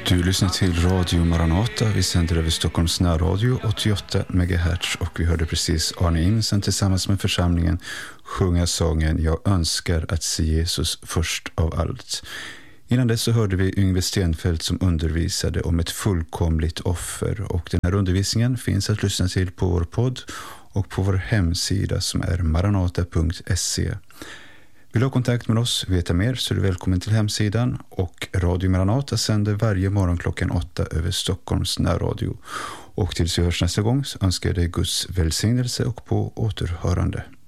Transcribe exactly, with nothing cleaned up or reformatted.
Du lyssnar till Radio Maranata. Vi sänder över Stockholms närradio åttioåtta megahertz och vi hörde precis Arne Imsen tillsammans med församlingen sjunga sången Jag önskar att se Jesus först av allt. Innan dess så hörde vi Yngve Stenfeldt som undervisade om ett fullkomligt offer, och den här undervisningen finns att lyssna till på vår podd och på vår hemsida som är maranata punkt se. Vill du ha kontakt med oss, veta mer, så är du välkommen till hemsidan. Och Radio Maranata sänder varje morgon klockan åtta över Stockholms närradio. Och tills vi hörs nästa gång så önskar jag dig Guds välsignelse och på återhörande.